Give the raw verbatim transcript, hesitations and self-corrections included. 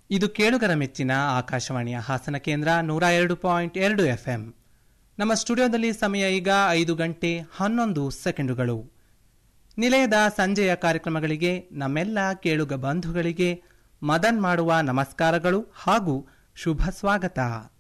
ಇದು ಕೇಳುಗರ ಮೆಚ್ಚಿನ ಆಕಾಶವಾಣಿಯ ಹಾಸನ ಕೇಂದ್ರ ನೂರ ಎರಡು ಪಾಯಿಂಟ್ ಎರಡು ಎಫ್ಎಂ. ನಮ್ಮ ಸ್ಟುಡಿಯೋದಲ್ಲಿ ಸಮಯ ಈಗ ಐದು ಗಂಟೆ ಹನ್ನೊಂದು ಸೆಕೆಂಡುಗಳು. ನಿಲಯದ ಸಂಜೆಯ ಕಾರ್ಯಕ್ರಮಗಳಿಗೆ ನಮ್ಮೆಲ್ಲ ಕೇಳುಗ ಬಂಧುಗಳಿಗೆ ಮದನ್ ಮಾಡುವ ನಮಸ್ಕಾರಗಳು ಹಾಗೂ ಶುಭ ಸ್ವಾಗತ.